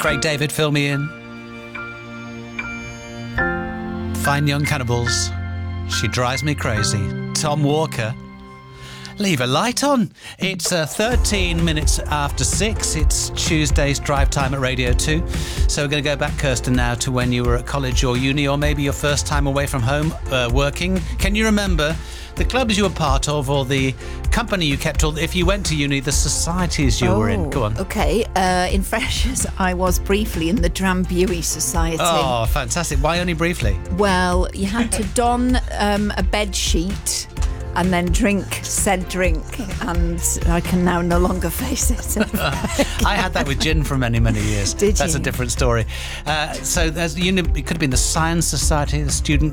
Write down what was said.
Craig David, Fill Me In. Fine Young Cannibals, She Drives Me Crazy. Tom Walker, Leave a Light On. It's 13 minutes after 6. It's Tuesday's drive time at Radio 2. So we're going to go back, Kirsten, now to when you were at college or uni, or maybe your first time away from home working. Can you remember the clubs you were part of, or the company you kept, or if you went to uni, the societies you were in? Go on. Okay. In Freshers, I was briefly in the Drambuie Society. Oh, fantastic. Why only briefly? Well, you had to don a bed sheet and then drink said drink, and I can now no longer face it. I had that with gin for many, many years. Did That's you? a different story. So there's it could have been the Science Society, the Student